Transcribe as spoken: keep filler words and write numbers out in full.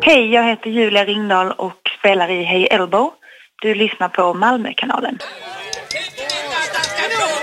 Hej, jag heter Julia Ringdahl och spelar i Hey Elbow. Du lyssnar på Malmökanalen.